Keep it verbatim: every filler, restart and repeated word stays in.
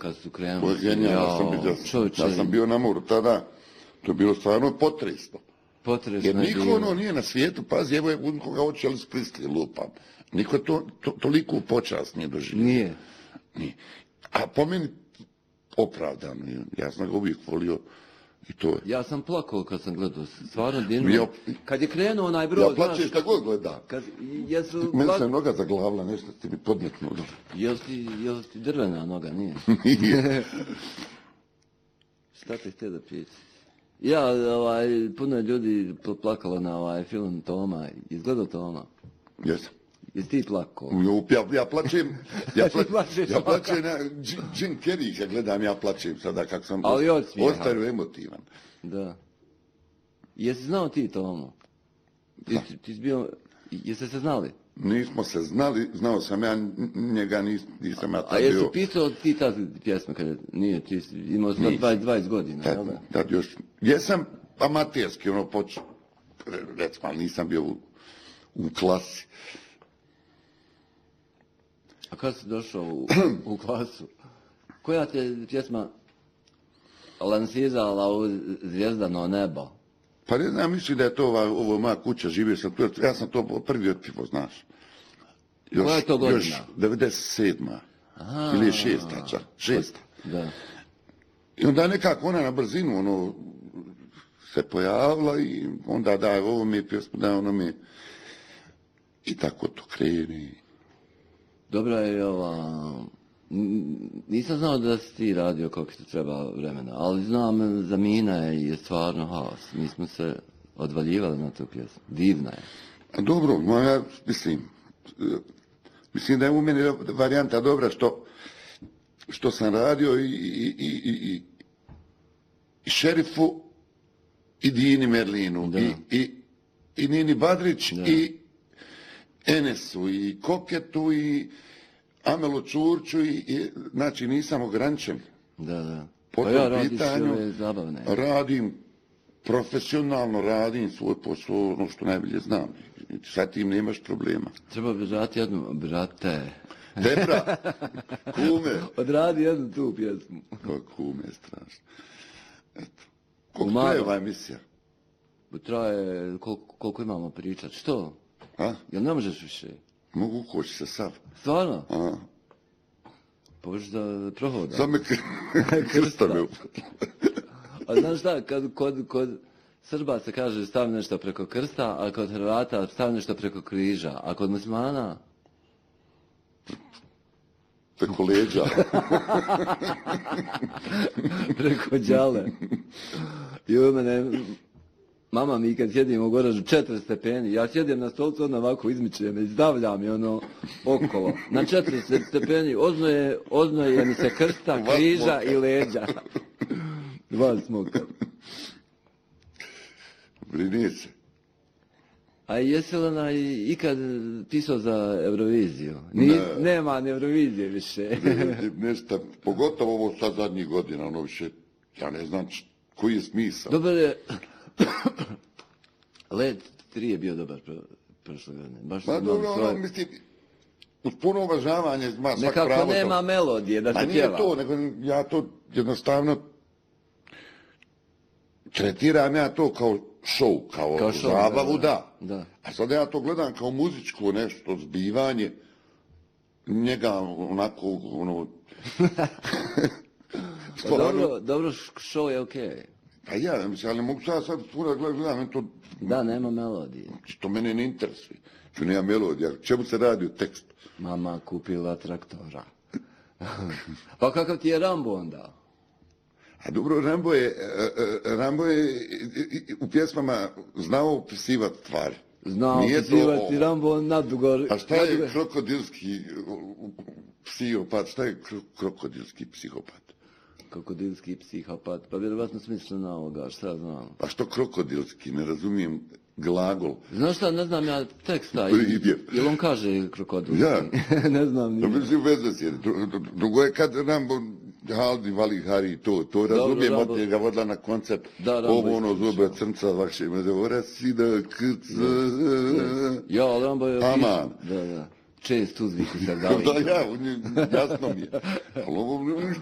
kad su krenuli. To je genijalno, sam bio, čovječe, ja sam bio na moru tada, to je bilo stvarno potresno. potresno Jer je niko bilo. ono nije na svijetu, pazi, evo je uzmi koga hoće, ali sprisli lupam. Niko to, to toliko počast nije doživio. Nije. Nije. A po meni opravdano, ja sam ga uvijek volio i to je. Ja sam plakao kad sam gledao, stvarno dirno. Ja, Kad je krenuo onaj brod, ja plaćem šta god gleda. Kad, jesu, Meni pla... se noga zaglavila, nešto ti mi podmetnuo. Jel ti, jel ti drvena noga, nije? Nije. Šta ti htio da piti? Ja, ovaj, puno je ljudi plakalo na ovaj film Toma. Izgledao Toma? Jesam. Jesi ti plakao? Ja, ja plaćem, ja, pla, plačeš, ja plaćem na Jim Carrey, kad gledam, ja plaćem sada kako sam Ali od smijeha. ostaju emotivan. Da. Jesi znao ti Tomo? Ti, ti, ti si bio, jeste se znali? Nismo se znali, znao sam ja njega, nis, nisam ja A tad jesi bio. pisao ti ta pjesma kada nije, ti si imao dvadeset, dvadeset godina, Tad, jel da? tad još, jesam amaterski, ono, počeo, recimo, ali nisam bio u, u klasi. A kad si došao u, u klasu? Koja te pjesma lansirala u zvijezdano nebo? Pa ne znam, mislim da je to ova, ovo moja kuća, živio sam tu, ja sam to prvi otpivo, znaš. Još, Koja je to godina? Još devedeset sedma Aha. ili je šesta, čak, šesta. Da. I onda nekako ona na brzinu, ono, se pojavila i onda daje ovo mi je pjesmu, daje ono mi i tako to kreni. Dobra je ova... Nisam znao da si ti radio koliko ti treba vremena, ali znam za Mina je stvarno haos. Mi smo se odvaljivali na tu pjesmu. Divna je. A dobro, ja mislim, mislim da je u meni varijanta dobra što, što sam radio i, i, i, i, i Šerifu i Dini Merlinu Da. i, i, i Nini Badrić Da. i Enesu i Koketu i Amelu Čurču i, i znači nisam ograničen. Da, da. Po Pa tom ja radiš pitanju ove zabavne. radim, profesionalno radim svoj posao, ono što najbolje znam. Sa tim nemaš problema. Treba odrati jednu, brate. Debra, kume. Odradi jednu tu pjesmu. O, kume, strašno. Eto. U Koliko Malo. traje ova emisija? Traje koliko, koliko imamo pričat. Što? A? Jel ne možeš više? Mogu koći se sav. Stvarno? A? Pa možeš da prohoda. Samo me krsta me A znaš šta, kad, kod, kod Srba se kaže stavi nešto preko krsta, a kod Hrvata stavi nešto preko križa, a kod muslimana? preko leđa. Preko đale. I u mene, mama mi kad sjedimo u garažu četiri stepeni, ja sjedim na stolcu, ona ovako izmiče me, izdavlja mi ono okolo. Na četiri stepeni oznoje, oznoje mi se krsta, križa i leđa. Dva smoka. Brini se. A jesi li onaj ikad pisao za Euroviziju? Ni, Ne. Nema ni Eurovizije više. Ne, nešto, pogotovo ovo sad zadnjih godina, ono više, ja ne znam č- koji je smisao. Dobar je... Led tri je bio dobar pro, prošle godine. Baš Pa sam dobro, imao ono, svoje... mislim, uz puno uvažavanje, ma svak Nekako pravo nema to. melodije da Pa se nije pjeva. to, nego ja to jednostavno tretiram ja to kao show, kao, Kao show, zabavu, da, da. da. A sad ja to gledam kao muzičko nešto, zbivanje, njega onako, ono... Pa dobro, dobro, show je okej. Okay. Pa ja, mislim, ali ne mogu sad sad puno da gledam, gledam, to, Da, nema melodije. to mene ne interesuje. Što nema melodija, čemu se radi u tekstu? Mama kupila traktora. Pa kakav ti je Rambo onda? A dobro, Rambo je, e, e, Rambo je e, e, u pjesmama znao opisivati stvari. Znao Nije to opisivati ovo. Rambo nadugo... A šta je nadugo- krokodilski psihopat? Šta je kro- krokodilski psihopat? Krokodilski psihopat, pa vjerovatno smisli na ovoga, šta znam. A što krokodilski? Ne razumijem glagol. Znaš šta, ne znam ja teksta, Ide. jel on kaže krokodilski? Ja. Ne znam To ni. mislim veze s jednim. Dru- dru- Drugo je kad Rambo Haldi, Vali, Hari, to, to razumijem, Rambo- od njega vodila na koncert, Da, Rambo ovo ono ispričao. zube crnca vaše, me zavora si da krca. Ja, ali Rambo je... Aman. Da, da. Čest uzvik u Sardaviji. Da, ja, on je- jasno mi je. Ali ovo